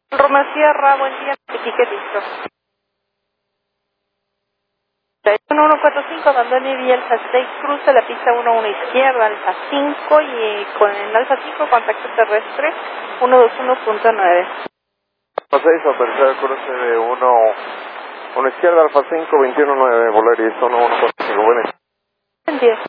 Roma Sierra, buen día, etiquet listo. 1145, abandone vía Alfa 6, cruce la pista 11 izquierda, Alfa 5 y con el Alfa 5 contacto terrestre 121.9. Alfa 6, a tercera cruce de 1 izquierda, Alfa 5, 21.9, Volaris 1145, buenas. Buen día.